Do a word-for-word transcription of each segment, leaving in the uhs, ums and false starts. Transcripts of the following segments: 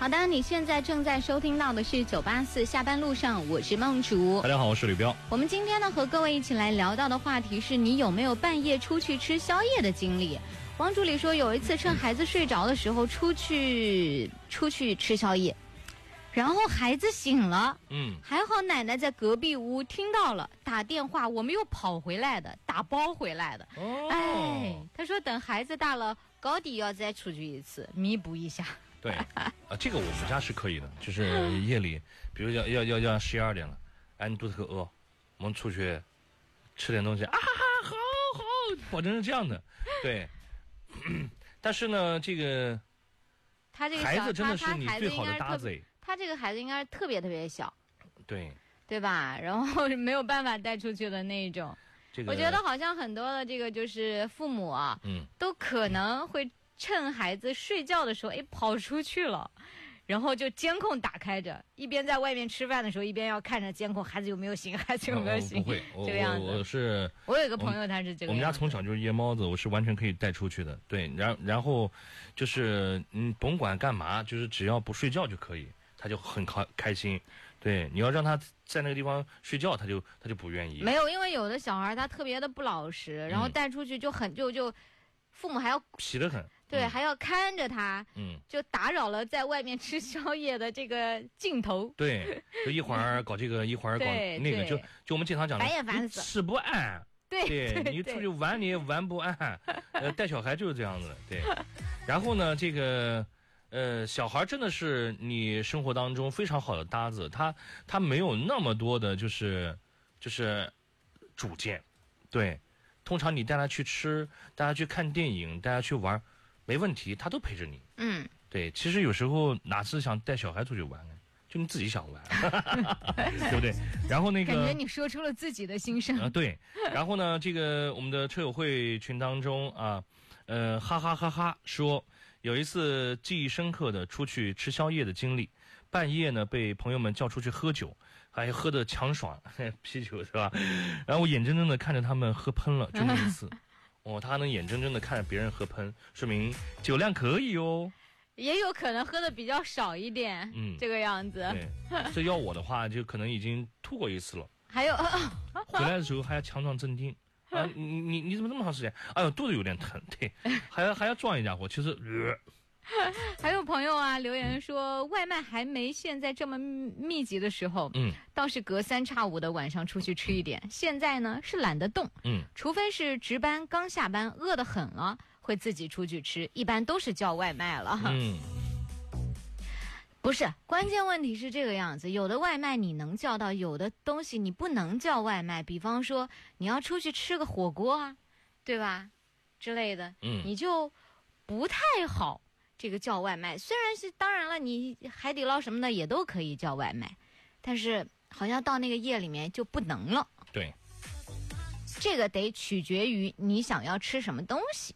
好的，你现在正在收听到的是九八四下班路上，我是梦竹。 大家好，我是吕彪。 我们今天呢和各位一起来聊到的话题是你有没有半夜出去吃宵夜的经历。王助理说有一次趁孩子睡着的时候出去出去吃宵夜，然后孩子醒了，嗯，还好奶奶在隔壁屋听到了，打电话，我们又跑回来的，打包回来的。哦，哎，他说等孩子大了，高低要再出去一次，弥补一下。 对，啊，这个我们家是可以的，就是夜里，比如要要要要十一二点了，哎，你肚子饿，我们出去吃点东西啊，好好，保证是这样的，对。但是呢，这个他这个孩子真的是你最好的搭子。 他这个孩子应该是特别特别小， 对对吧？然后没有办法带出去的那种。这个、我觉得好像很多的这个就是父母啊，嗯，都可能会趁孩子睡觉的时候，哎，跑出去了，然后就监控打开着，一边在外面吃饭的时候，一边要看着监控，孩子有没有醒，孩子有没有醒。 哦、不会， 这个样子。 我, 我是我有一个朋友，他是这个样子。 我们家从小就是夜猫子，我是完全可以带出去的。对，然然后就是嗯，甭管干嘛，就是只要不睡觉就可以，他就很开开心。对，你要让他在那个地方睡觉，他就他就不愿意。 没有，因为有的小孩他特别的不老实，然后带出去就很就就，父母还要皮得很。 对、嗯，还要看着他，嗯，就打扰了在外面吃宵夜的这个镜头。 对，就一会儿搞这个，一会儿搞那个，就就我们经常讲的， 烦也烦死， 吃不安。 对， 对, 对你出去玩你也玩不安，呃，带小孩就是这样子。对，然后呢，这个呃，小孩真的是你生活当中非常好的搭子，他他没有那么多的就是就是主见，对，通常你带他去吃，带他去看电影，带他去玩。没问题，他都陪着你。嗯，对，其实有时候哪是想带小孩出去玩呢？就你自己想玩，对不对？然后那个感觉你说出了自己的心声啊、 呃。对，然后呢，这个我们的车友会群当中啊，呃，哈哈哈哈说有一次记忆深刻的出去吃宵夜的经历，半夜呢被朋友们叫出去喝酒，还喝得强爽，啤酒是吧？然后我眼睁睁的看着他们喝喷了，就那一次。哦，他能眼睁睁的看着别人喝喷，说明酒量可以哦。 也有可能喝的比较少一点，嗯，这个样子。 对，这要我的话，就可能已经吐过一次了。 还有， 回来的时候还要强壮镇定。啊，你你你怎么这么长时间？哎呦，肚子有点疼，对，还要还要壮一家伙。其实，呃、 还有朋友啊留言说，外卖还没现在这么密集的时候，嗯，倒是隔三差五的晚上出去吃一点。现在呢是懒得动，嗯，除非是值班刚下班饿得很了，会自己出去吃，一般都是叫外卖了。嗯，不是，关键问题是这个样子，有的外卖你能叫到，有的东西你不能叫外卖，比方说你要出去吃个火锅啊，对吧？之类的，嗯，你就不太好。这个叫外卖虽然是当然了，你海底捞什么的也都可以叫外卖，但是好像到那个夜里面就不能了。 对， 这个得取决于你想要吃什么东西。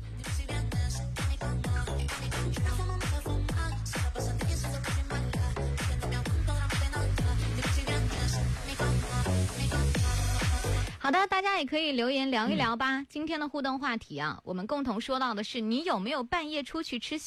好的，大家也可以留言聊一聊吧。嗯、今天的互动话题啊，我们共同说到的是你有没有半夜出去吃